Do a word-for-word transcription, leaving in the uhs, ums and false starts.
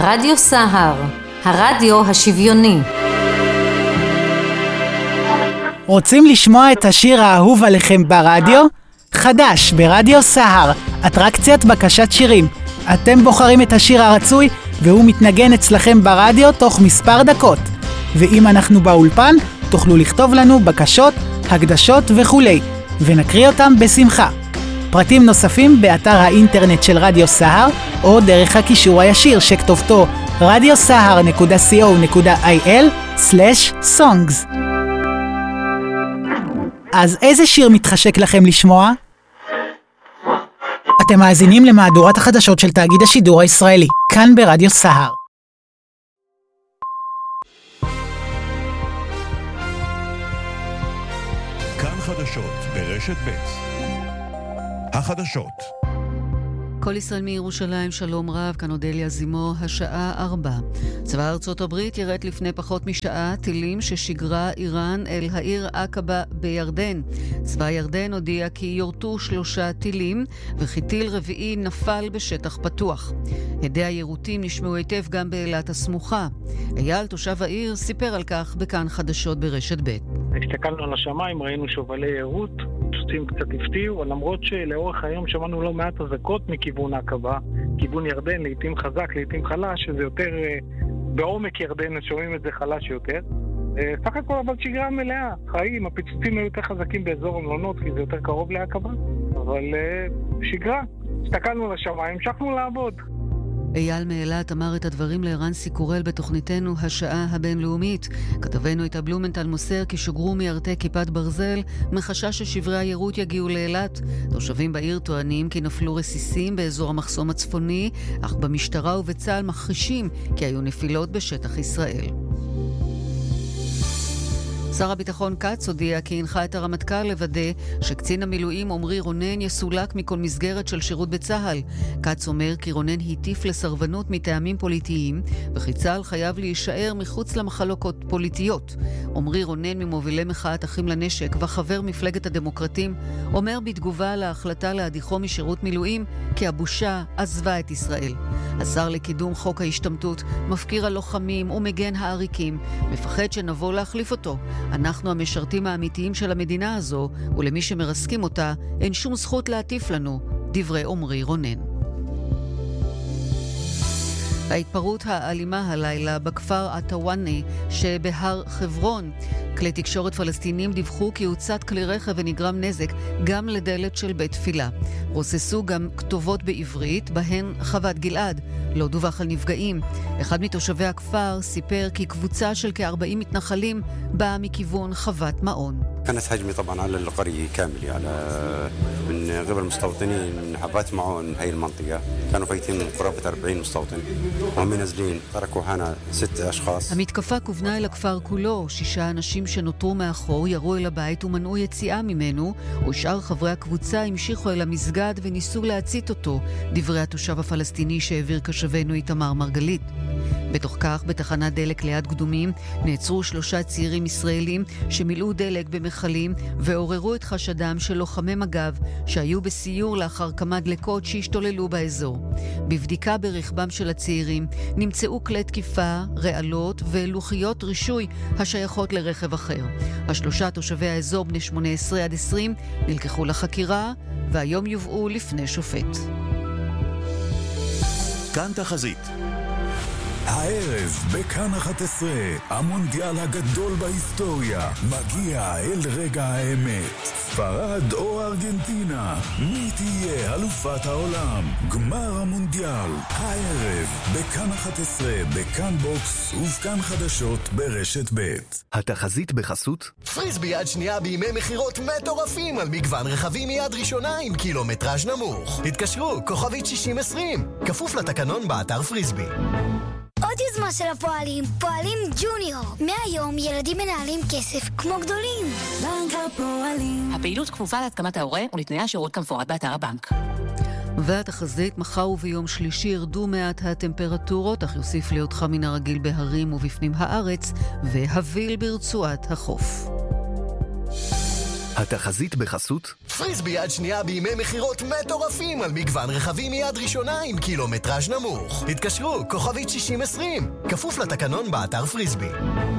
רדיו סהר, הרדיו השוויוני. רוצים לשמוע את השיר האהוב עליכם ברדיו? חדש ברדיו סהר, אטרקציית בקשת שירים. אתם בוחרים את השיר הרצוי והוא מתנגן אצלכם ברדיו תוך מספר דקות. ואם אנחנו באולפן, תוכלו לכתוב לנו בקשות, הקדשות וכולי, ונקריא אותם בשמחה. פרטים נוספים באתר האינטרנט של רדיו סהר, או דרך הקישור הישיר שכתובתו רדיו סהר נקודה סי או נקודה איי אל סלש סונגס. אז איזה שיר מתחשק לכם לשמוע? אתם מאזינים למהדורת החדשות של תאגיד השידור הישראלי, כאן ברדיו סהר. כאן חדשות ברשת ב'. החדשות. כל ישראל מירושלים, שלום רב, כאן אודליה זימו, השעה ארבע. צבא ארצות הברית ירד לפני פחות משעה טילים ששיגרה איראן אל העיר עקבה בירדן. צבא ירדן הודיע כי יורטו שלושה טילים וכי טיל רביעי נפל בשטח פתוח. הדי היירוטים נשמעו היטב גם באילת הסמוכה. אייל, תושב העיר, סיפר על כך בכאן חדשות ברשת ב'. הסתכלנו על השמיים, ראינו שובלי יירוט, פצוצים קצת הפתיעו, למרות שלאורך היום שמענו לא מעט אזעקות מכיוון עקבה, כיוון ירדן, לעתים חזק, לעתים חלש, שזה יותר בעומק ירדן, שומעים את זה חלש יותר. סך הכל אבל שגרה מלאה, חיים, הפיצוצים היו יותר חזקים באזור המלונות, כי זה יותר קרוב לעקבה, אבל שגרה. הסתכלנו על השמיים, המשכנו לעבוד. אייל מאילת אמר את הדברים לערן סיקורל בתוכניתנו השעה הבינלאומית. כתבנו את הבלומנטל מוסר כי שוגרו מירתי כיפת ברזל מחשש ששברי היירוט יגיעו לאילת. תושבים בעיר טוענים כי נפלו רסיסים באזור המחסום הצפוני, אך במשטרה ובצה"ל מכחישים כי היו נפילות בשטח ישראל. שר הביטחון קץ הודיע כי הנחה את הרמטכ"ל לוודא שקצין המילואים עמרי רונן יסולק מכל מסגרת של שירות בצה"ל. קץ אומר כי רונן הטיף לסרבנות מטעמים פוליטיים וכי צה"ל חייב להישאר מחוץ למחלוקות פוליטיות. עמרי רונן, ממובילי מחאת אחים לנשק וחבר מפלגת הדמוקרטים, אומר בתגובה להחלטה להדיחו משירות מילואים כי הבושה עזבה את ישראל. השר לקידום חוק ההשתמטות מפקיר הלוחמים ומגן העריקים, מפחד שנבוא להחליף אותו. אנחנו המשרתים האמיתיים של המדינה הזו, ולמי שמרסקים אותה אין שום זכות להטיף לנו, דברי עמרי רונן. ההתפרעות האלימה הלילה בכפר עטוואני שבהר חברון. כלי תקשורת פלסטינים דיווחו כי הוצת כלי רכב ונגרם נזק גם לדלת של בית תפילה. רוססו גם כתובות בעברית, בהן חוות גלעד. לא דווח על נפגעים. אחד מתושבי הכפר סיפר כי קבוצה של כ-ארבעים מתנחלים באה מכיוון חוות מעון. كانت هجمة طبعا على القرية كاملة على من قبل المستوطنين من حبات معون هاي المنطقة كانوا فايتين من قرابة أربعين مستوطن وهم نازلين تركوا هنا ست أشخاص. המתקפה כוונה אל הכפר כולו. שישה אנשים שנותרו מאחור ירו אל הבית ומנעו יציאה ממנו, ושאר חברי הקבוצה המשיכו אל המסגד וניסו להצית אותו, דברי התושב הפלסטיני שהעביר קשבנו איתמר מרגלית. בתוך כך, בתחנת דלק ליד קדומים, נעצרו שלושה צעירים ישראלים שמילאו דלק במחלים ועוררו את חשדם של לוחמי מג"ב שהיו בסיור לאחר כמה דלקות שהשתוללו באזור. בבדיקה ברכבם של הצעירים נמצאו כלי תקיפה, רעלות ולוחיות רישוי השייכות לרכב אחר. השלושה תושבי האזור בני שמונה עשרה עד עשרים נלקחו לחקירה והיום יובאו לפני שופט. כאן תחזית. הערב בכאן אחת עשרה, המונדיאל הגדול בהיסטוריה מגיע אל רגע האמת. ספרד או ארגנטינה, מי תהיה אלופת העולם? גמר המונדיאל הערב בכאן אחת עשרה, בכאן בוקס ובכאן חדשות ברשת ב'. התחזית בחסות פריסבי יד שנייה בימי מחירות מטורפים על מגוון רכבים מיד ראשונה עם קילומטראז' נמוך. התקשרו כוכבית שישים עשרים, כפוף לתקנון באתר פריסבי. עוד יוזמה של הפועלים, פועלים ג'וניור. מהיום ילדים מנהלים כסף כמו גדולים. בנק הפועלים. הפעילות כפופה להתקמת ההורה ולתנאי השירות כמפורט באתר הבנק. והתחזית, מחר וביום שלישי ירדו מעט הטמפרטורות, אך יוסיף להיות חם מן הרגיל בהרים ובפנים הארץ, והביל ברצועת החוף. התחזית בחסות פריסבי יד שנייה בימי מחירות מטורפים על מגוון רכבים מיד ראשונה עם קילומטראז' נמוך. התקשרו, כוכבית שישים עשרים. כפוף לתקנון באתר פריסבי.